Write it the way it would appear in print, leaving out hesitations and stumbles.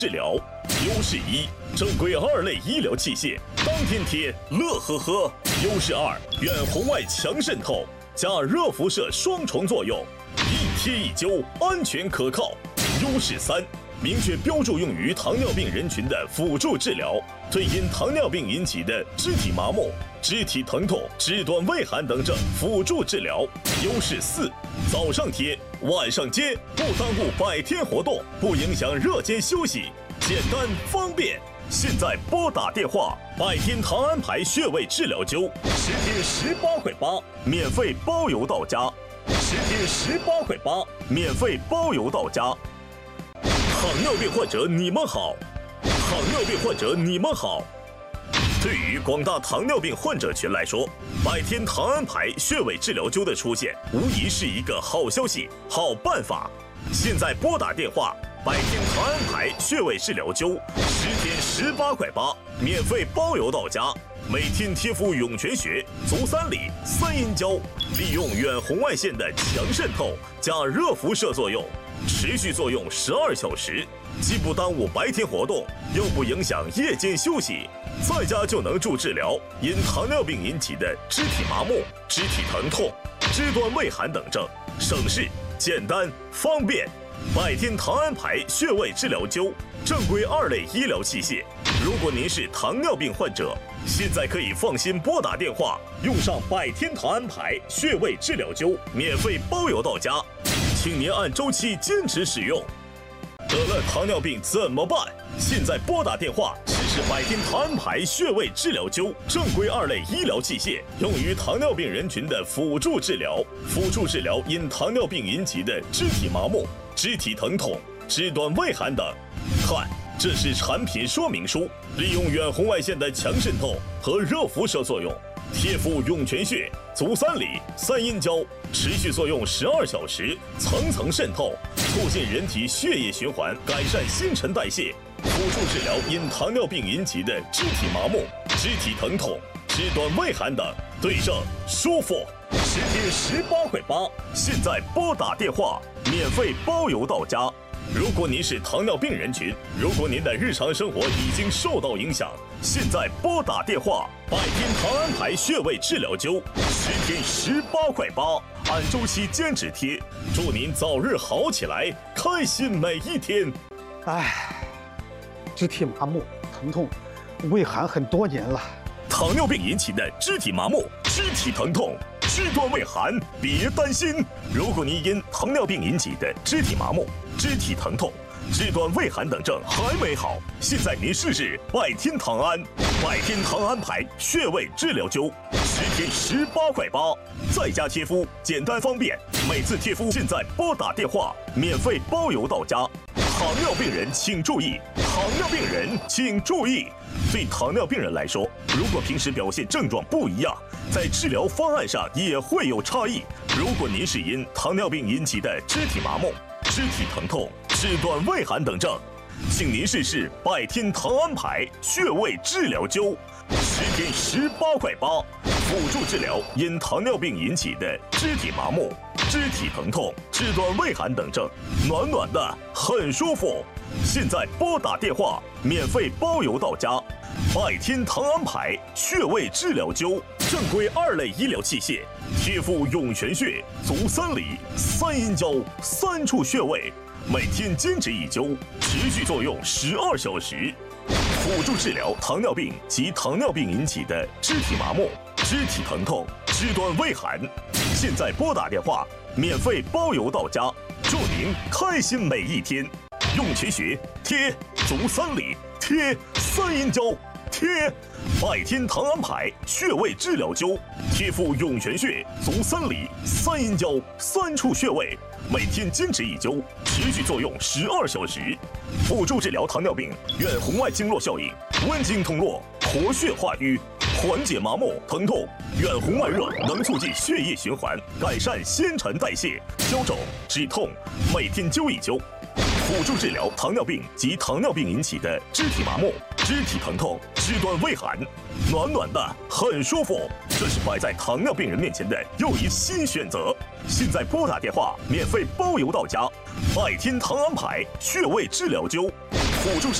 治疗。优势1，正规2类医疗器械，当天贴，乐呵呵。优势2，远红外强渗透加热辐射双重作用，一贴一灸，安全可靠。优势3，明确标注用于糖尿病人群的辅助治疗，对因糖尿病引起的肢体麻木、肢体疼痛、肢端畏寒等症辅助治疗。优势4，早上贴，晚上接，不耽误白天活动，不影响热间休息，简单方便。现在拨打电话，百天糖安牌穴位治疗灸，10天18块8，免费包邮到家。10天18块8，免费包邮到家。糖尿病患者你们好，糖尿病患者你们好。对于广大糖尿病患者群来说，百天糖安牌穴位治疗灸的出现，无疑是一个好消息、好办法。现在拨打电话，百天糖安牌穴位治疗灸，10天18块8，免费包邮到家。每天贴敷涌泉穴、足三里、三阴交，利用远红外线的强渗透加热辐射作用，持续作用12小时，既不耽误白天活动，又不影响夜间休息，在家就能助治疗因糖尿病引起的肢体麻木、肢体疼痛、肢端畏寒等症，省事、简单、方便。百天糖安牌穴位治疗灸，正规2类医疗器械。如果您是糖尿病患者，现在可以放心拨打电话，用上百天糖安牌穴位治疗灸，免费包邮到家，请您按周期坚持使用。得了糖尿病怎么办？现在拨打电话，试试百天糖安牌穴位治疗灸，正规2类医疗器械，用于糖尿病人群的辅助治疗，辅助治疗因糖尿病引起的肢体麻木、肢体疼痛、肢端畏寒等。看，这是产品说明书，利用远红外线的强渗透和热辐射作用，贴敷涌泉穴、足三里、三阴交，持续作用12小时，层层渗透，促进人体血液循环，改善新陈代谢，辅助治疗因糖尿病引起的肢体麻木、肢体疼痛、肢端畏寒等，对症舒服。10天18块8，现在拨打电话，免费包邮到家。如果您是糖尿病人群，如果您的日常生活已经受到影响，现在拨打电话，百天糖安牌穴位治疗灸，10天18块8，按周期坚持贴，祝您早日好起来，开心每一天。 肢体麻木、疼痛、畏寒很多年了。 糖尿病引起的肢体麻木、肢体疼痛、肢端畏寒，别担心。如果您因糖尿病引起的肢体麻木、肢体疼痛、肢端畏寒等症还没好，现在您试试百天糖安，百天糖安牌穴位治疗灸，10天18块8，在家贴敷，简单方便。每次贴敷，现在拨打电话，免费包邮到家。糖尿病人请注意，糖尿病人请注意。对糖尿病人来说，如果平时表现症状不一样，在治疗方案上也会有差异。如果您是因糖尿病引起的肢体麻木、肢体疼痛、肢端畏寒等症，请您试试百天糖安牌穴位治疗灸，10天18块8，辅助治疗因糖尿病引起的肢体麻木、肢体疼痛、肢端畏寒等症，暖暖的，很舒服。现在拨打电话，免费包邮到家。百天糖安牌穴位治疗灸，正规2类医疗器械，贴敷涌泉穴、足三里、三阴交3处穴位，每天坚持一灸，持续作用12小时，辅助治疗糖尿病及糖尿病引起的肢体麻木、肢体疼痛、肢端畏寒。现在拨打电话，免费包邮到家，祝您开心每一天。涌泉穴贴，足三里贴，三阴交贴，百天糖安牌穴位治疗灸，贴敷涌泉穴、足三里、三阴交3处穴位，每天坚持一灸，持续作用12小时，辅助治疗糖尿病远红外经络效应，温经通络，活血化瘀，缓解麻木疼痛。远红外热能促进血液循环，改善新陈代谢，消肿止痛，每天灸一灸。辅助治疗糖尿病及糖尿病引起的肢体麻木、肢体疼痛、肢端畏寒，暖暖的，很舒服。这是摆在糖尿病人面前的又一新选择。现在拨打电话，免费包邮到家。百天糖安牌穴位治疗灸， 辅助